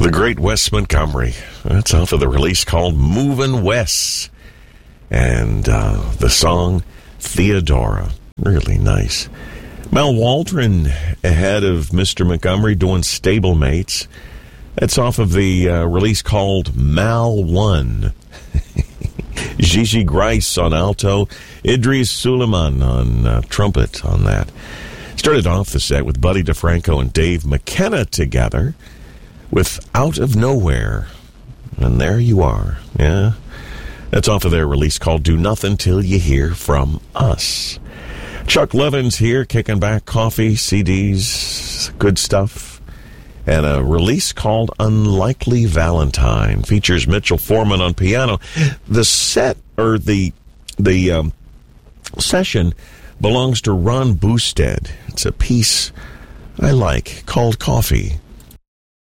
The great Wes Montgomery. That's off of the release called Movin' Wes. And the song Theodora. Really nice. Mal Waldron ahead of Mr. Montgomery doing Stablemates. That's off of the release called Mal 1. Gigi Grice on alto. Idris Suleiman on trumpet on that. Started off the set with Buddy DeFranco and Dave McKenna together with Out of Nowhere. And there you are. Yeah. That's off of their release called Do Nothing Till You Hear From Us. Chuck Levin's here, kicking back coffee, CDs, good stuff. And a release called Unlikely Valentine. Features Mitchell Foreman on piano. The set, or the session, belongs to Ron Boosted. It's a piece I like called Coffee.